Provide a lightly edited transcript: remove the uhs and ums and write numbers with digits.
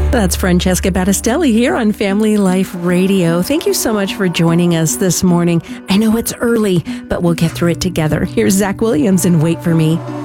That's Francesca Battistelli here on Family Life Radio. Thank you so much for joining us this morning. I know it's early, but we'll get through it together. Here's Zach Williams and Wait For Me.